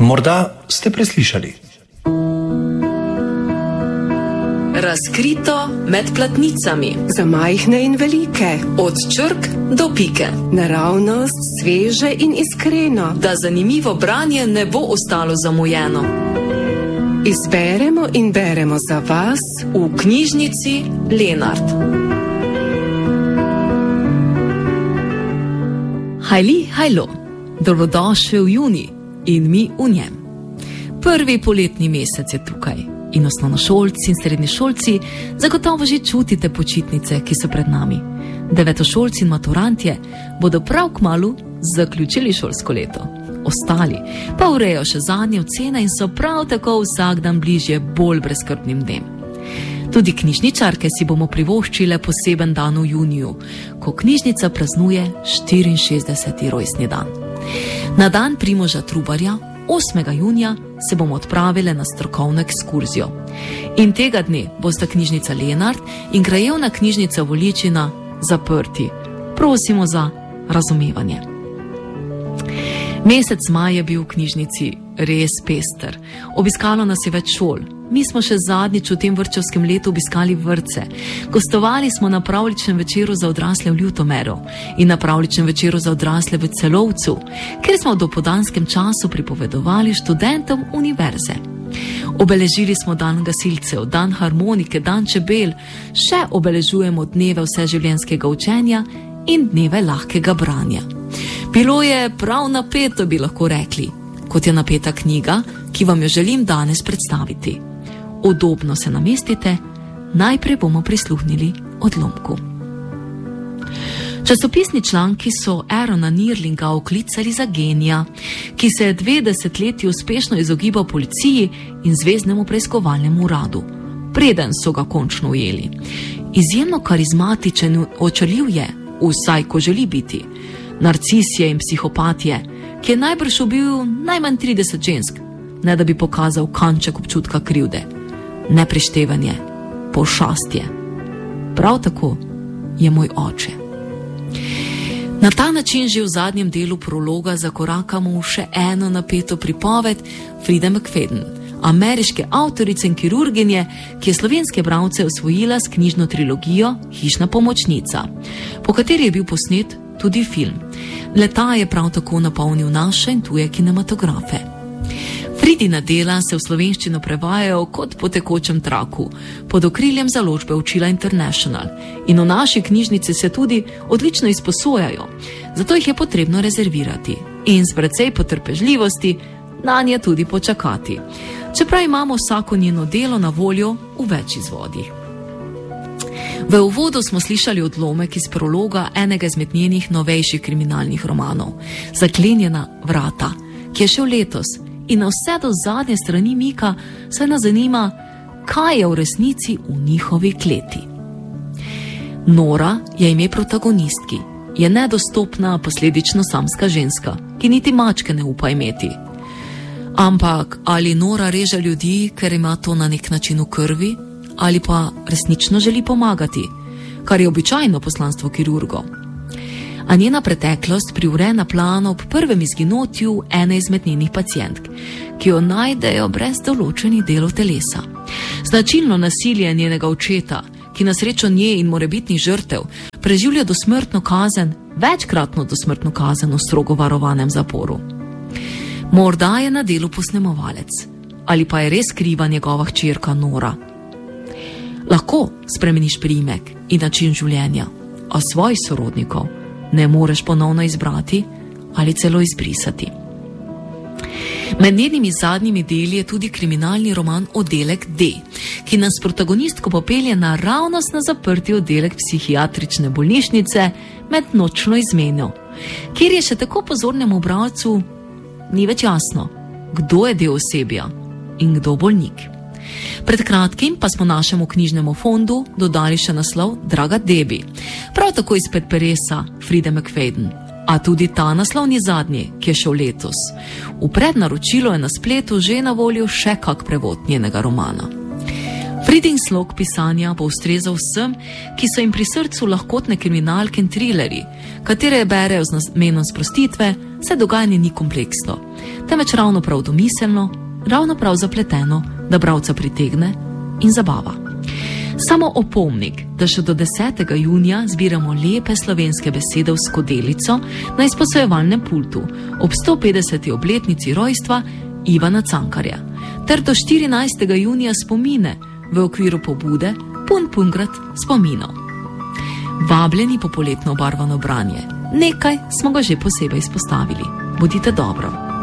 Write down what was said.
Morda ste preslišali. Razkrito med platnicami. Za majhne in velike. Od črk do pike. Naravnost, sveže in iskreno. Da zanimivo branje ne bo ostalo zamujeno. Izberemo in beremo za vas v knjižnici Lenart. Hajli, hajlo, dobrodošli v juni in mi v njem. Prvi poletni mesec je tukaj in osnovnošolci in srednješolci zagotovo že čutite počitnice, ki so pred nami. Devetošolci in maturantje bodo prav kmalu zaključili šolsko leto. Ostali pa urejo še zadnje ocene in so prav tako vsak dan bližje bolj brezskrbnim dnem. Tudi knjižničarke si bomo privoščile poseben dan v juniju, ko knjižnica praznuje 64. rojstni dan. Na dan Primoža Trubarja, 8. junija, se bomo odpravile na strokovno ekskurzijo. In tega dne bosta knjižnica Lenart in krajevna knjižnica Voličina zaprti. Prosimo za razumevanje. Mesec maj je bil v knjižnici res pester. Obiskalo nas je več šol. Mi smo še zadnjič v tem vrtčevskem letu obiskali vrtce. Gostovali smo na pravljičnem večeru za odrasle v Ljutomeru in na pravljičnem večeru za odrasle v Celovcu, kjer smo v dopoldanskem času pripovedovali študentom univerze. Obeležili smo dan gasilcev, dan harmonike, dan čebel, še obeležujemo dneve vseživljenjskega učenja in dneve lahkega branja. Bilo je prav napeto, bi lahko rekli, kot je napeta knjiga, ki vam jo želim danes predstaviti. Udobno se namestite, najprej bomo prisluhnili odlomku. Časopisni članki so Aarona Nirlinga oklicali za genija, ki se je 2 desetletji uspešno izogibal policiji in zveznemu preiskovalnemu uradu, preden so ga končno ujeli. Izjemno karizmatičen in očarljiv je, vsaj ko želi biti. Narcis je in psihopat je, ki je najbrž ubil najmanj 30 žensk, ne da bi pokazal kanček občutka krivde. Neprištevanje, pošastje. Prav tako je moj oče. Na ta način že v zadnjem delu prologa zakorakamo v še eno napeto pripoved Fride McFadden, ameriške avtorice in kirurginje, ki je slovenske bralce osvojila s knjižno trilogijo Hišna pomočnica, po kateri je bil posnet tudi film. Leta je prav tako napolnil naše in tuje kinematografe. Fridina dela se v slovenščino prevajajo kot po tekočem traku, pod okriljem založbe Učila International, in v naši knjižnici se tudi odlično izposojajo, zato jih je potrebno rezervirati in s precej potrpežljivosti nanje tudi počakati, čeprav imamo vsako njeno delo na voljo v več izvodih. V uvodu smo slišali odlomek iz prologa enega izmed njenih novejših kriminalnih romanov, Zaklenjena vrata, ki je šel letos in na vse do zadnje strani mika, saj nas zanima, kaj je v resnici v njihovi kleti. Nora je ime protagonistki, je nedostopna, posledično samska ženska, ki niti mačke ne upa imeti. Ampak ali Nora reže ljudi, ker ima to na nek način v krvi, ali pa resnično želi pomagati, kar je običajno poslanstvo kirurgov. A njena preteklost privre na plano ob prvem izginotju ene izmed njenih pacientk, ki jo najdejo brez določenih delov telesa. Značilno nasilje njenega očeta, ki na srečo nje in morebitnih žrtev preživlja dosmrtno kazen, večkratno dosmrtno kazen v strogo varovanem zaporu. Morda je na delu posnemovalec, ali pa je res kriva njegova hčerka Nora. Lahko spremeniš priimek in način življenja, a svojih sorodnikov ne moreš ponovno izbrati ali celo izbrisati. Med njenimi zadnjimi deli je tudi kriminalni roman Oddelek D, ki nas protagonistko popelje naravnost na zaprti oddelek psihiatrične bolnišnice med nočno izmenjo, kjer je še tako pozornemu bralcu ni več jasno, kdo je del osebja in kdo bolnik. Pred kratkim pa smo našemu knjižnemu fondu dodali še naslov Draga Debi, prav tako izpred peresa Fride McFadden, a tudi ta naslov ni zadnji, ki je šel letos. V prednaročilu je na spletu že na voljo še kak prevod njenega romana. Fridin slog pisanja bo ustrezal vsem, ki so jim pri srcu lahkotne kriminalke in trilerji, katere berejo z namenom sprostitve, Vse dogajanje ni kompleksno, temveč ravno prav domiselno, ravno prav zapleteno, da bralca pritegne in zabava. Samo opomnik, da še do 10. junija zbiramo lepe slovenske besede v skodelico na izposojevalnem pultu ob 150. obletnici rojstva Ivana Cankarja, ter do 14. junija spomine v okviru pobude Pungrad spominov. Vabljeni po poletno obarvano branje. Nekaj smo ga že posebej izpostavili. Bodite dobro.